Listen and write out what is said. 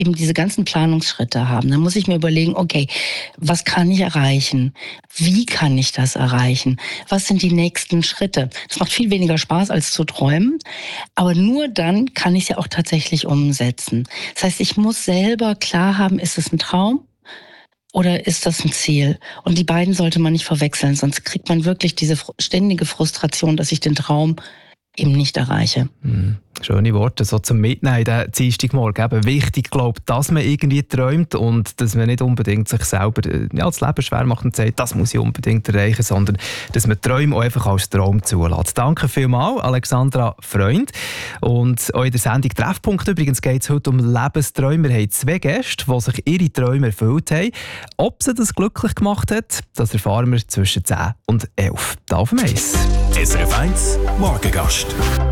eben diese ganzen Planungsschritte haben, dann muss ich mir überlegen, okay, was kann ich erreichen? Wie kann ich das erreichen? Was sind die nächsten Schritte? Das macht viel weniger Spaß als zu träumen, aber nur dann kann ich es ja auch tatsächlich umsetzen. Das heißt, ich muss selber klar haben, ist es ein Traum? Oder ist das ein Ziel? Und die beiden sollte man nicht verwechseln, sonst kriegt man wirklich diese ständige Frustration, dass ich den Traum eben nicht erreiche. Schöne Worte, so zum Mitnehmen in den Dienstagmorgen. Eben wichtig, glaube ich, dass man irgendwie träumt und dass man nicht unbedingt sich selber das Leben schwer macht und sagt, das muss ich unbedingt erreichen, sondern dass man Träume auch einfach als Traum zulässt. Danke vielmals, Alexandra Freund. Und auch in der Sendung Treffpunkt übrigens geht es heute um Lebensträume. Wir haben 2 Gäste, die sich ihre Träume erfüllt haben. Ob sie das glücklich gemacht hat, das erfahren wir zwischen 10 und 11. Da auf dem Eis. SRF 1 Morgengast.